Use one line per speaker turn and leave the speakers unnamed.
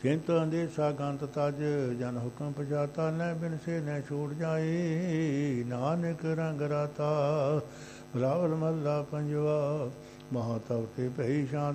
ਕਿੰਤ ਅੰਦੇਸ਼ਾ ਗੰਤ ਤਜ ਜਨ ਹੁਕਮ ਪਜਾਤਾ ਨੈ ਬਿਨ ਸੇ ਨੈ ਛੂਟ ਜਾਈ ਨਾਨਕ ਰੰਗ ਰਾਤਾ ਰਾਵਲ ਮੱਲਾ ਪੰਜਵਾ ਮਹਾਤਵ ਤੇ ਭਈ ਸ਼ਾਂਤ